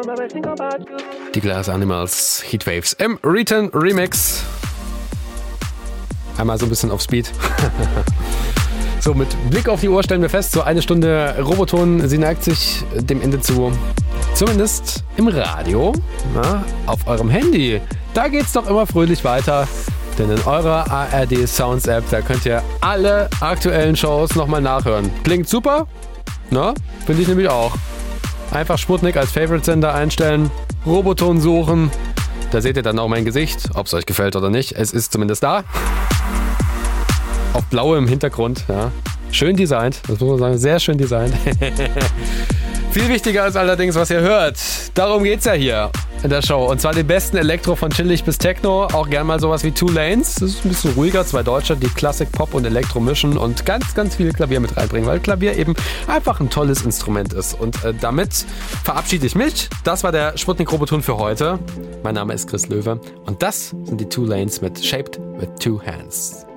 Die Glass Animals Heatwaves im Return Remix. Einmal so ein bisschen auf Speed. So, mit Blick auf die Uhr stellen wir fest, so eine Stunde Roboton, sie neigt sich dem Ende zu. Zumindest im Radio, na, auf eurem Handy. Da geht's doch immer fröhlich weiter. Denn in eurer ARD Sounds App, da könnt ihr alle aktuellen Shows nochmal nachhören. Klingt super? Na, finde ich nämlich auch. Einfach Sputnik als Favorite-Sender einstellen, Roboton suchen. Da seht ihr dann auch mein Gesicht, ob es euch gefällt oder nicht. Es ist zumindest da. Auf blauem Hintergrund, ja. Schön designt, das muss man sagen, sehr schön designt. Viel wichtiger ist allerdings, was ihr hört. Darum geht's ja hier in der Show. Und zwar den besten Elektro von chillig bis Techno. Auch gern mal sowas wie Two Lanes. Das ist ein bisschen ruhiger. 2 Deutsche, die Klassik, Pop und Elektro mischen und ganz, ganz viel Klavier mit reinbringen, weil Klavier eben einfach ein tolles Instrument ist. Und damit verabschiede ich mich. Das war der Sputnik Roboton für heute. Mein Name ist Chris Löwe. Und das sind die Two Lanes mit Shaped with Two Hands.